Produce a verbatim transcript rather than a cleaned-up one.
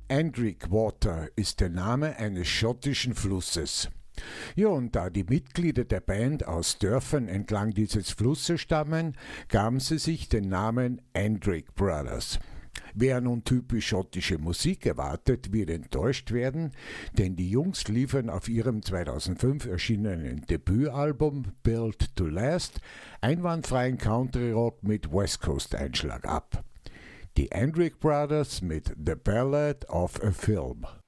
Andrick Water ist der Name eines schottischen Flusses. Ja, und da die Mitglieder der Band aus Dörfern entlang dieses Flusses stammen, gaben sie sich den Namen Andrick Brothers. Wer nun typisch schottische Musik erwartet, wird enttäuscht werden, denn die Jungs liefern auf ihrem zweitausendfünf erschienenen Debütalbum Built to Last einwandfreien Country-Rock mit West Coast-Einschlag ab. Die Andrick Brothers mit The Ballad of a Film.